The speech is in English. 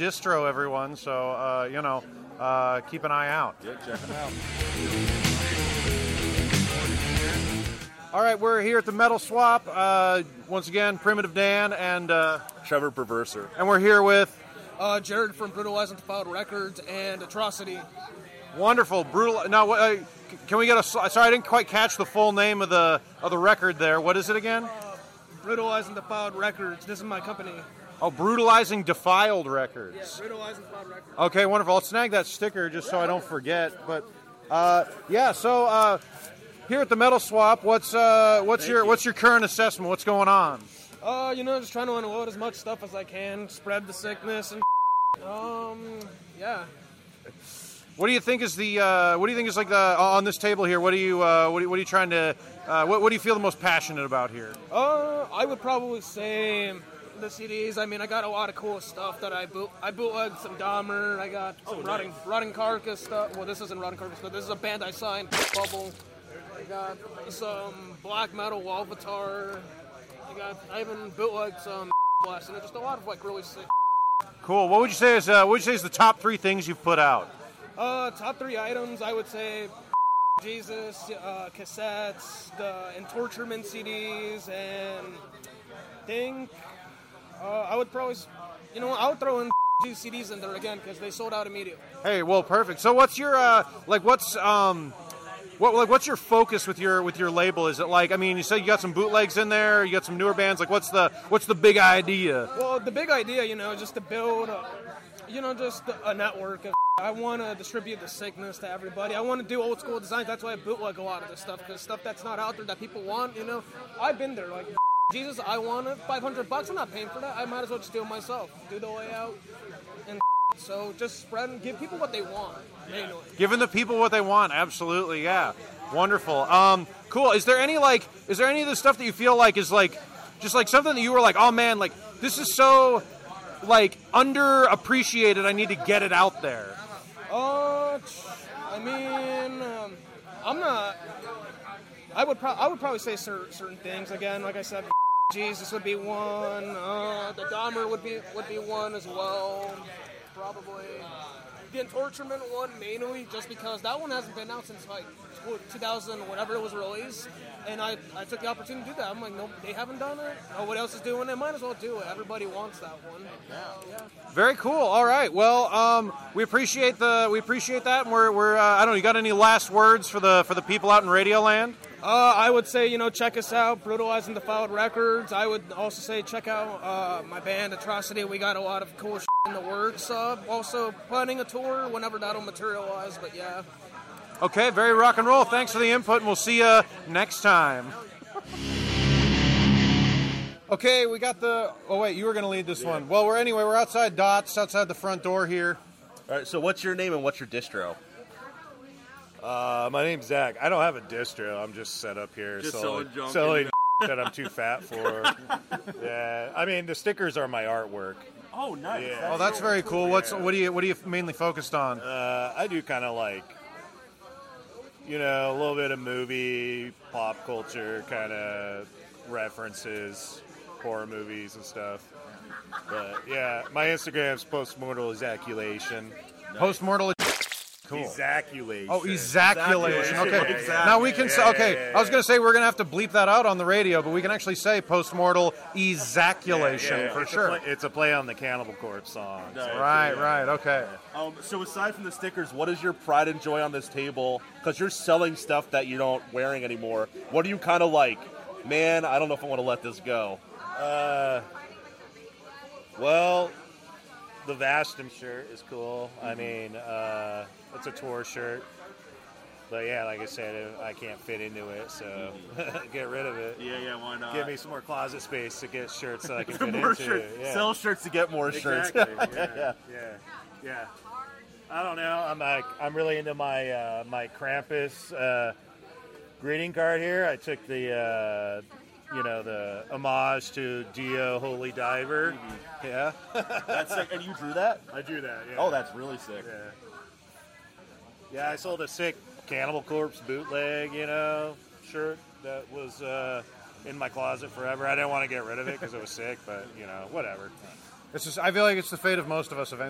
distro, everyone. So, keep an eye out. Yeah, check them out. All right, we're here at the Metal Swap. Once again, Primitive Dan and Trevor Perverser. And we're here with Jared from Brutalized and Defiled Records and Atrocity. Wonderful, brutal. Now, can we get a? Sorry, I didn't quite catch the full name of the record there. What is it again? Brutalized and Defiled Records. This is my company. Oh, Brutalizing Defiled Records. Yeah, Brutalized and Defiled Records. Okay, wonderful. I'll snag that sticker just so I don't forget. But so here at the Metal Swap, what's your current assessment? What's going on? Just trying to unload as much stuff as I can, spread the sickness and yeah. What do you think is on this table here? What are you trying to? What do you feel the most passionate about here? I would probably say the CDs. I mean, I got a lot of cool stuff that I bootlegged some Dahmer. I got some Rotting Carcass stuff. Well, this isn't Rotting Carcass, but this is a band I signed, Bubble. I got some black metal Walvatar. I even bootlegged some Blast, and just a lot of really sick. Cool. What would you say is the top 3 things you've put out? Top 3 items, I would say Jesus, cassettes, the Entorturement CDs, and I would probably, I would throw in Jesus CDs in there again because they sold out immediately. Hey, well, perfect. So what's your, what's your focus with your label? Is it you said you got some bootlegs in there, you got some newer bands, what's the big idea? Well, the big idea, just to build just a network of I want to distribute the sickness to everybody. I want to do old school designs. That's why I bootleg a lot of this stuff, because stuff that's not out there that people want, I've been there, Jesus, I want it, $500, I'm not paying for that. I might as well just do it myself. Do the layout, and so just spread and give people what they want, mainly. Giving the people what they want, absolutely, yeah. Wonderful. Cool. Is there any of the stuff that you feel like is just something that you were oh man, this is so underappreciated, I need to get it out there? I would probably say certain things. Again, like I said, Jesus would be one. The Dahmer would be one as well. Probably the Entorturement one mainly, just because that one hasn't been out since 2000, whenever it was released. And I took the opportunity to do that. I'm no, they haven't done it. Nobody else is doing it. Might as well do it. Everybody wants that one. Yeah. Very cool. All right. Well, we appreciate that. And we're I don't know. You got any last words for the people out in Radioland? I would say, check us out, Brutalized and Defiled Records. I would also say check out my band, Atrocity. We got a lot of cool shit in the works. Also planning a tour whenever that'll materialize, but yeah. Okay, very rock and roll. Thanks for the input, and we'll see you next time. Okay, we got the... Oh, wait, you were going to lead this one. Well, we're outside Dots, outside the front door here. All right, so what's your name and what's your distro? My name's Zach. I don't have a distro. I'm just set up here selling that I'm too fat for. Yeah, I mean the stickers are my artwork. Oh, nice. Yeah. Oh, that's very cool. What are you mainly focused on? I do kind of a little bit of movie, pop culture kind of references, horror movies and stuff. But yeah, my Instagram's postmortal ejaculation. Postmortal. Cool. Ejaculation. Oh, ejaculation. Okay. Exactly. Now we can say, okay, I was going to say we're going to have to bleep that out on the radio, but we can actually say postmortal ejaculation for sure. It's a play on the Cannibal Corpse song. So. Right, okay. So aside from the stickers, what is your pride and joy on this table? Because you're selling stuff that you're not wearing anymore. What do you kind of man, I don't know if I want to let this go? Well, the Vastum shirt is cool. I mean, it's a tour shirt. But yeah, like I said, I can't fit into it, so get rid of it. Yeah, why not? Give me some more closet space to get shirts that I can fit more into. Shirts. Yeah. Sell shirts to get more shirts. Yeah. I don't know. I'm really into my my Krampus greeting card here. I took the the homage to Dio Holy Diver. Mm-hmm. Yeah. That's sick. And you drew that? I drew that, yeah. Oh, that's really sick. Yeah, I sold a sick Cannibal Corpse bootleg, shirt that was in my closet forever. I didn't want to get rid of it because it was sick, but, whatever. I feel like it's the fate of most of us eventually.